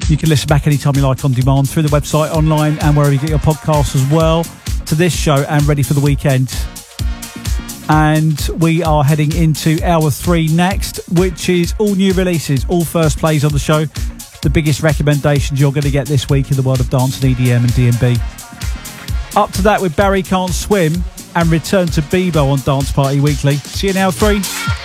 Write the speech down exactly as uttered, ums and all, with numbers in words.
You can listen back anytime you like on demand through the website, online, and wherever you get your podcasts as well, to this show and Ready for the Weekend. And we are heading into hour three next, which is all new releases, all first plays on the show, the biggest recommendations you're going to get this week in the world of dance and E D M and D and B. Up to that with Barry Can't Swim and return to Bebo on Dance Party Weekly. See you in hour three.